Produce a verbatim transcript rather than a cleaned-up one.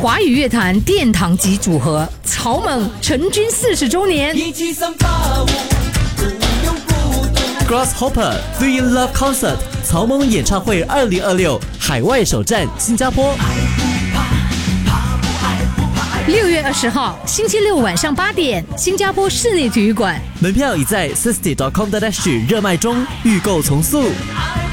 华语乐坛殿堂级组合草蜢成军四十周年。 一起散发舞，不用孤独。 Grasshopper Three in Love Concert 草蜢演唱会二零二六海外首站新加坡。 六月二十号，星期六晚上八点，新加坡室内体育馆。 门票已在 sixty dot com dot s g 热卖中，预购从速。